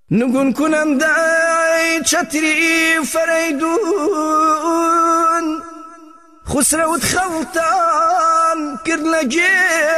نقول كنم داي شتري فريدون خسرة وتخلطان كرنا جيل